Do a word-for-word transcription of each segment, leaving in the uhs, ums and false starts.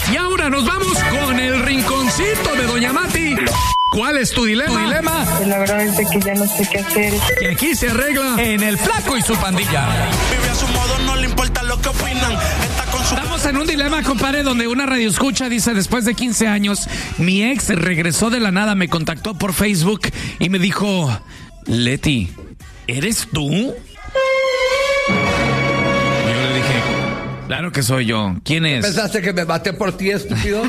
Y ahora nos vamos con el rinconcito de Doña Mati. ¿Cuál es tu dilema? dilema? Pues la verdad es que ya no sé qué hacer. Que aquí se arregla en El Flaco y su pandilla. Vive a su modo, no le importa lo que opinan. Está con su... Estamos en un dilema, compadre, donde una radioescucha dice: después de quince años, mi ex regresó de la nada, me contactó por Facebook y me dijo: Leti, ¿eres tú? Yo le dije: claro que soy yo. ¿Quién es? ¿Pensaste que me maté por ti, estúpido?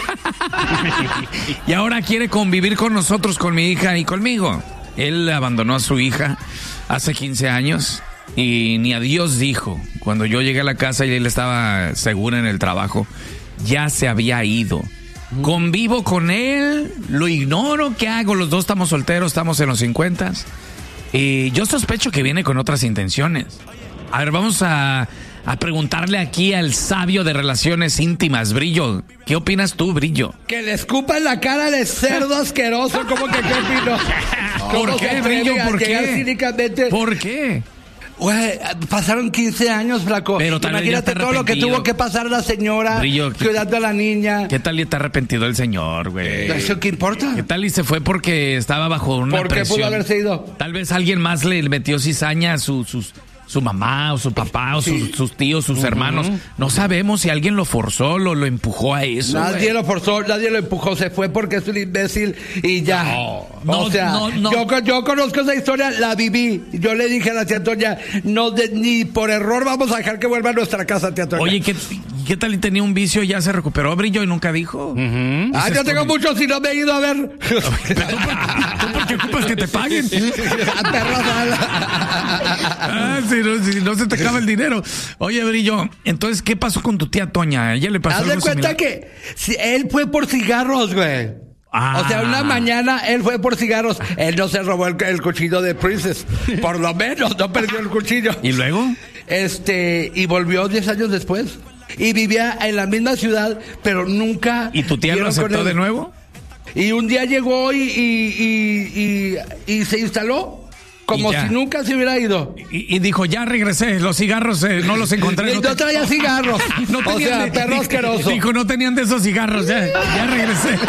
Y ahora quiere convivir con nosotros, con mi hija y conmigo. Él abandonó a su hija hace quince años y ni adiós dijo. Cuando yo llegué a la casa y él estaba seguro en el trabajo, ya se había ido. Convivo con él, lo ignoro, ¿qué hago? Los dos estamos solteros, estamos en los cincuentas. Y yo sospecho que viene con otras intenciones. A ver, vamos a, a preguntarle aquí al sabio de relaciones íntimas, Brillo. ¿Qué opinas tú, Brillo? Que le escupa en la cara de cerdo asqueroso. ¿Cómo que qué opino? ¿Por qué, Brillo? ¿Por qué? Cínicamente? ¿Por qué? Güey, pasaron quince años, flaco. Pero tal vez ya imagínate está todo lo que tuvo que pasar la señora, Brillo, ¿qué- cuidando a la niña. ¿Qué tal y está arrepentido el señor, güey? ¿Eso qué importa? ¿Qué tal y se fue porque estaba bajo una ¿Por qué presión? pudo haberse ido? Tal vez alguien más le metió cizaña a su, sus, su mamá o su papá o Sí. sus, sus tíos, sus hermanos. No sabemos si alguien lo forzó, lo, lo empujó a eso. Nadie güey. lo forzó, nadie lo empujó, se fue porque es un imbécil y ya. No, o no, sea, no, no. Yo, con- yo conozco esa historia, la viví. Yo le dije a la tía Toña, no de- ni por error vamos a dejar que vuelva a nuestra casa, tía Toña. Oye, ¿qué, ¿qué tal y tenía un vicio y ya se recuperó, Brillo, y nunca dijo? ah, yo tengo muchos y no me he ido a ver. ¿Tú por qué ocupas que te paguen? A perros, Ah, si no, si no se te acaba el dinero. Oye, Brillo, entonces, ¿qué pasó con tu tía Toña? ¿A ella le pasó Haz de algo cuenta similar? que si él fue por cigarros, güey. Ah. O sea, una mañana él fue por cigarros. Él no se robó el, el cuchillo de Princess. Por lo menos, no perdió el cuchillo. ¿Y luego? Este, y volvió diez años después. Y vivía en la misma ciudad, pero nunca. ¿Y tu tía lo dieron con aceptó él. de nuevo? Y un día llegó y, y, y, y, y se instaló. Como Y ya. si nunca se hubiera ido. Y, y dijo: ya regresé, los cigarros eh, no los encontré. Y no te- traía cigarros. No O tenían sea, de- perro dijo- asqueroso. Dijo, no tenían de esos cigarros, ya, ya regresé.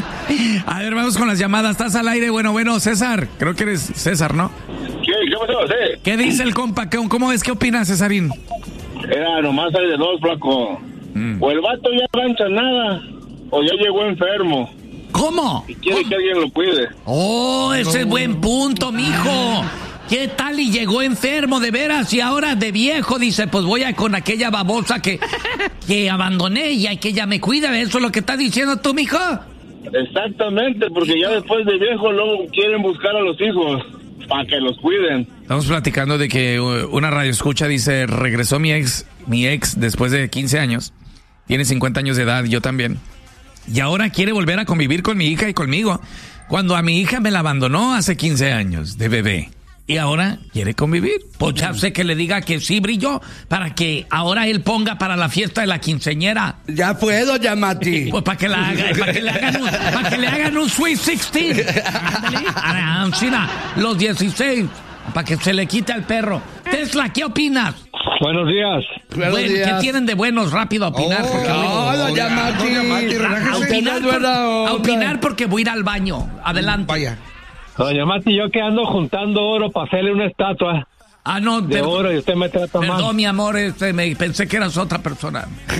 A ver, vamos con las llamadas. Estás al aire. Bueno, bueno, César. Creo que eres César, ¿no? ¿Qué? ¿Qué pasó? Sí. ¿Qué dice el compa? ¿Cómo, cómo es? ¿Qué opinas, Cesarín? Era nomás hay de dos, flaco. Mm. O el vato ya no avanza nada, o ya llegó enfermo ¿Cómo? y quiere que alguien lo cuide. Oh, ese es buen punto, mijo. ¿Qué tal y llegó enfermo de veras y ahora de viejo dice, pues voy a con aquella babosa que, que abandoné y hay que ella me cuida? ¿Eso es lo que estás diciendo tú, mijo? Exactamente, porque ya después de viejo luego quieren buscar a los hijos para que los cuiden. Estamos platicando de que uh, una radioescucha dice, regresó mi ex, mi ex después de quince años, tiene cincuenta años de edad, yo también, y ahora quiere volver a convivir con mi hija y conmigo, cuando a mi hija me la abandonó hace quince años de bebé. Y ahora quiere convivir. Pues ya sé que le diga que sí, Brillo, para que ahora él ponga para la fiesta de la quinceañera. Ya fue, doña Mati. Pues para que, la haga, para que le hagan un, para que le hagan un Sweet sixteen. Ándale. Ah, China, los dieciséis, para que se le quite al perro. Tesla, ¿qué opinas? Buenos días. Buenos Bueno, días. ¿qué tienen de buenos? Rápido a opinar. Oh, porque no, doña Mati. Doña Mati, a, relájese. a Usted no opinar es por- buena a onda. opinar porque voy a ir al baño. Adelante. Vaya. Doña Mati, yo que ando juntando oro para hacerle una estatua Ah, no, de perdón, oro y usted me trata perdón, mal. mi amor, este, me, pensé que eras otra persona.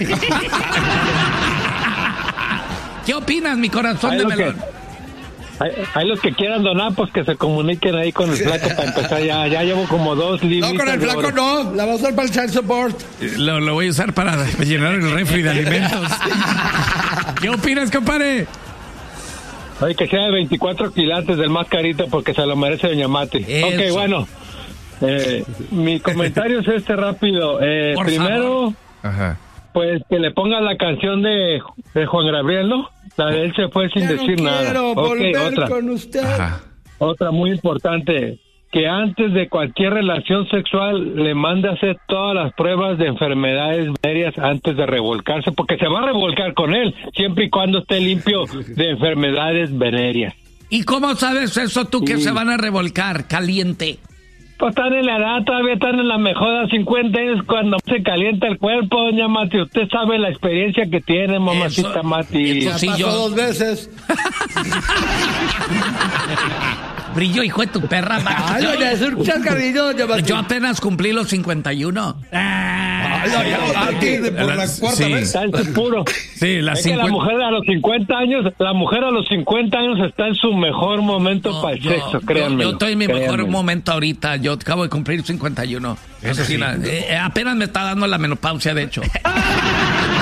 ¿Qué opinas, mi corazón Ahí de lo que- melón? Hay, hay los que quieran donar, pues que se comuniquen ahí con el flaco para empezar. Ya, ya llevo como dos libros. No, con el flaco no. La vamos a usar para el child support. Lo, lo voy a usar para llenar el refri de alimentos. ¿Qué opinas, compadre? Oye, que sea de veinticuatro quilates del más carito porque se lo merece doña Mati. Eso. Ok, bueno. Eh, mi comentario es este rápido. Eh, Por primero, Ajá. pues que le pongan la canción de, de Juan Gabriel, ¿no? La de él se fue sin Ya decir no nada. quiero Ok, volver otra. con usted. Ajá. Otra muy importante, que antes de cualquier relación sexual le mande a hacer todas las pruebas de enfermedades venéreas antes de revolcarse, porque se va a revolcar con él, siempre y cuando esté limpio de enfermedades venéreas. ¿Y cómo sabes eso tú que Sí. se van a revolcar? Caliente. Pues están en la edad, todavía están en la mejor a cincuenta años cuando se calienta el cuerpo, doña Mati. Usted sabe la experiencia que tiene, mamacita Eso, Mati. eso Ya sí, pasó yo- dos veces. Brillo, hijo de tu perra. Ay, doña, es un chascarrillo, doña Mati. Yo apenas cumplí los cincuenta y uno. Ay, doña Mati. Por la cuarta Sí. vez. Está en su puro. Sí, las Es que la cincuenta. mujer a los cincuenta años, la mujer a los cincuenta años está en su mejor momento No, para el yo- sexo, yo- créanme. Yo, estoy en mi mejor créanme. momento ahorita. Yo acabo de cumplir cincuenta y uno. Eso sí. Eh, eh, apenas me está dando la menopausia, de hecho.